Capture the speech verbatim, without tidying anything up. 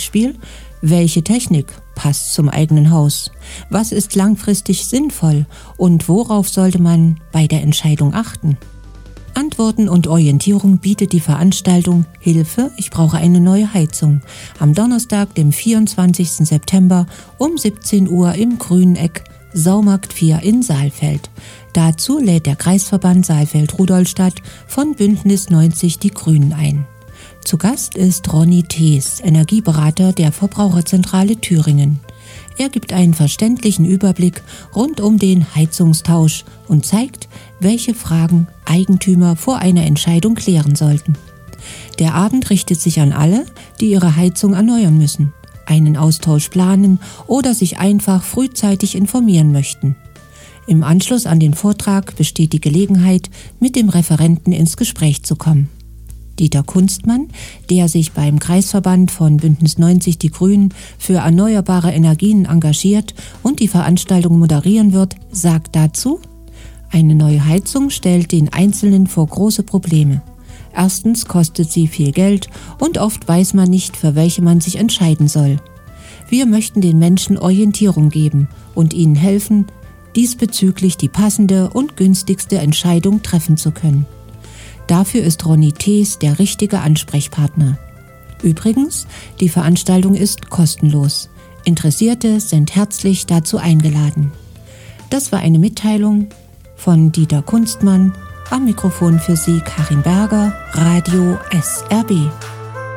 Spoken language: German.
Beispiel: Welche Technik passt zum eigenen Haus? Was ist langfristig sinnvoll und worauf sollte man bei der Entscheidung achten? Antworten und Orientierung bietet die Veranstaltung Hilfe, ich brauche eine neue Heizung am Donnerstag, dem vierundzwanzigsten September um siebzehn Uhr im Grünen Eck, Saumarkt vier in Saalfeld. Dazu lädt der Kreisverband Saalfeld-Rudolstadt von Bündnis neunzig Die Grünen ein. Zu Gast ist Ronny Thees, Energieberater der Verbraucherzentrale Thüringen. Er gibt einen verständlichen Überblick rund um den Heizungstausch und zeigt, welche Fragen Eigentümer vor einer Entscheidung klären sollten. Der Abend richtet sich an alle, die ihre Heizung erneuern müssen, einen Austausch planen oder sich einfach frühzeitig informieren möchten. Im Anschluss an den Vortrag besteht die Gelegenheit, mit dem Referenten ins Gespräch zu kommen. Dieter Kunstmann, der sich beim Kreisverband von Bündnis neunzig Die Grünen für erneuerbare Energien engagiert und die Veranstaltung moderieren wird, sagt dazu: Eine neue Heizung stellt den Einzelnen vor große Probleme. Erstens kostet sie viel Geld und oft weiß man nicht, für welche man sich entscheiden soll. Wir möchten den Menschen Orientierung geben und ihnen helfen, diesbezüglich die passende und günstigste Entscheidung treffen zu können. Dafür ist Ronny Thees der richtige Ansprechpartner. Übrigens, die Veranstaltung ist kostenlos. Interessierte sind herzlich dazu eingeladen. Das war eine Mitteilung von Dieter Kunstmann. Am Mikrofon für Sie Karin Berger, Radio S R B.